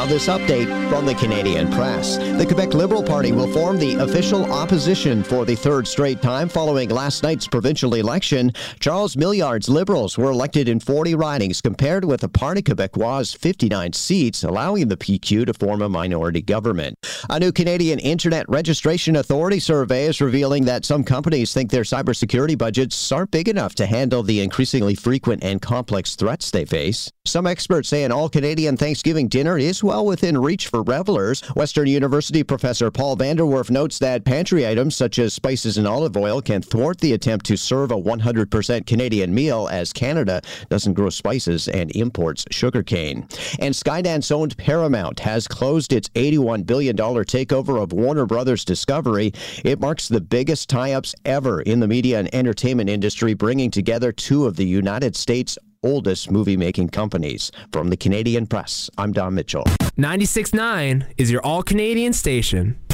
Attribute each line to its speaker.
Speaker 1: this update from the Canadian Press. The Quebec Liberal Party will form the official opposition for the third straight time following last night's provincial election. Charles Milliard's Liberals were elected in 40 ridings compared with the Parti Québécois' 59 seats, allowing the PQ to form a minority government. A new Canadian Internet Registration Authority survey is revealing that some companies think their cybersecurity budgets aren't big enough to handle the increasingly frequent and complex threats they face. Some experts say an all-Canadian Thanksgiving dinner is well within reach for revelers. Western University professor Paul Vanderwerf notes that pantry items such as spices and olive oil can thwart the attempt to serve a 100% Canadian meal, as Canada doesn't grow spices and imports sugarcane. And Skydance-owned Paramount has closed its $81 billion takeover of Warner Brothers Discovery. It marks the biggest tie-ups ever in the media and entertainment industry, bringing together two of the United States' oldest movie-making companies. From the Canadian Press, I'm Don Mitchell.
Speaker 2: 96.9 is your all-Canadian station.